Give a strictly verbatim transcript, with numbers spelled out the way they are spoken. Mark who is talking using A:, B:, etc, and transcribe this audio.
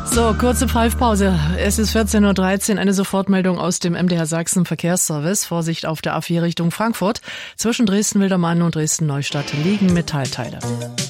A: So, kurze Pfeifpause. Es ist vierzehn Uhr dreizehn, eine Sofortmeldung aus dem M D R Sachsen Verkehrsservice. Vorsicht auf der A vier Richtung Frankfurt. Zwischen Dresden-Wildermann und Dresden-Neustadt liegen Metallteile.